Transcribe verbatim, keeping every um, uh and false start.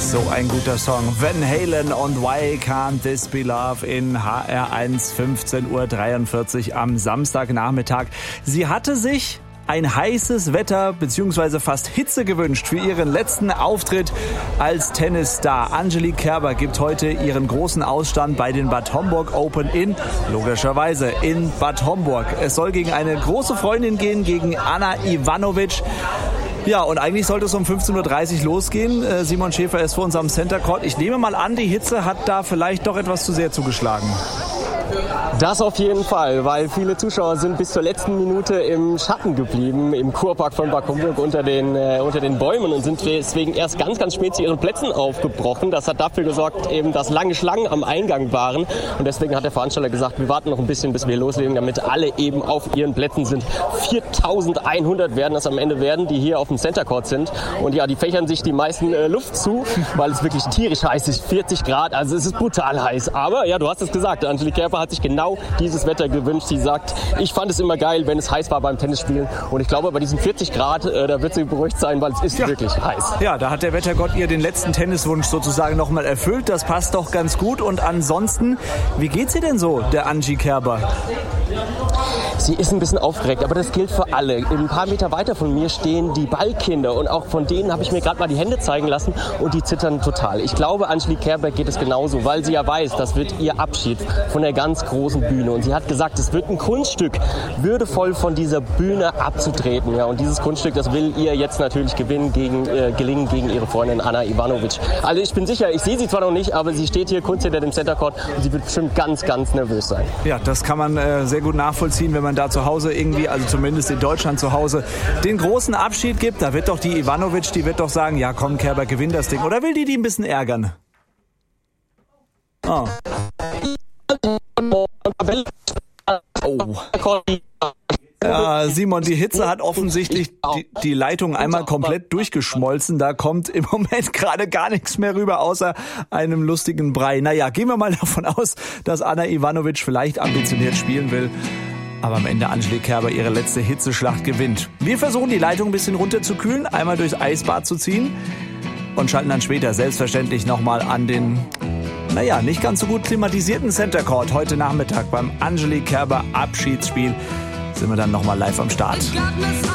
So ein guter Song. Van Halen und Why Can't This Be Love in H R eins, fünfzehn Uhr dreiundvierzig am Samstagnachmittag. Sie hatte sich ein heißes Wetter bzw. fast Hitze gewünscht für ihren letzten Auftritt als Tennisstar. Angelique Kerber gibt heute ihren großen Ausstand bei den Bad Homburg Open in, logischerweise, in Bad Homburg. Es soll gegen eine große Freundin gehen, gegen Ana Ivanovic. Ja, und eigentlich sollte es um fünfzehn Uhr dreißig losgehen. Simon Schäfer ist vor uns am Center Court. Ich nehme mal an, die Hitze hat da vielleicht doch etwas zu sehr zugeschlagen. Das auf jeden Fall, weil viele Zuschauer sind bis zur letzten Minute im Schatten geblieben, im Kurpark von Bad Homburg unter den, äh, unter den Bäumen und sind deswegen erst ganz, ganz spät zu ihren Plätzen aufgebrochen. Das hat dafür gesorgt, eben, dass lange Schlangen am Eingang waren. Und deswegen hat der Veranstalter gesagt, wir warten noch ein bisschen, bis wir loslegen, damit alle eben auf ihren Plätzen sind. viertausendeinhundert werden das am Ende werden, die hier auf dem Center Court sind. Und ja, die fächern sich die meisten äh, Luft zu, weil es wirklich tierisch heiß ist, vierzig Grad. Also es ist brutal heiß. Aber ja, du hast es gesagt, Angelique Kerber hat sich genau dieses Wetter gewünscht. Sie sagt, ich fand es immer geil, wenn es heiß war beim Tennisspielen. Und ich glaube, bei diesen vierzig Grad, äh, da wird sie beruhigt sein, weil es ist ja wirklich heiß. Ja, da hat der Wettergott ihr den letzten Tenniswunsch sozusagen nochmal erfüllt. Das passt doch ganz gut. Und ansonsten, wie geht's ihr denn so, der Angie Kerber? Sie ist ein bisschen aufgeregt, aber das gilt für alle. Ein paar Meter weiter von mir stehen die Ballkinder und auch von denen habe ich mir gerade mal die Hände zeigen lassen und die zittern total. Ich glaube, Angelique Kerber geht es genauso, weil sie ja weiß, das wird ihr Abschied von der ganz großen Bühne. Und sie hat gesagt, es wird ein Kunststück, würdevoll von dieser Bühne abzutreten. Ja, und dieses Kunststück, das will ihr jetzt natürlich gewinnen gegen, äh, gelingen gegen ihre Freundin Ana Ivanovic. Also ich bin sicher, ich sehe sie zwar noch nicht, aber sie steht hier kurz hinter dem Center Court und sie wird bestimmt ganz, ganz nervös sein. Ja, das kann man äh, sehr gut nachvollziehen, wenn man da zu Hause irgendwie, also zumindest in Deutschland zu Hause, den großen Abschied gibt. Da wird doch die Ivanovic, die wird doch sagen, ja komm, Kerber, gewinn das Ding. Oder will die die ein bisschen ärgern? Oh. Oh. Ja, Simon, die Hitze hat offensichtlich die, die Leitung einmal komplett durchgeschmolzen. Da kommt im Moment gerade gar nichts mehr rüber, außer einem lustigen Brei. Naja, gehen wir mal davon aus, dass Ana Ivanovic vielleicht ambitioniert spielen will. Aber am Ende Angelique Kerber ihre letzte Hitzeschlacht gewinnt. Wir versuchen, die Leitung ein bisschen runterzukühlen, einmal durchs Eisbad zu ziehen und schalten dann später selbstverständlich nochmal an den, naja, nicht ganz so gut klimatisierten Center Court. Heute Nachmittag beim Angelique Kerber Abschiedsspiel sind wir dann nochmal live am Start.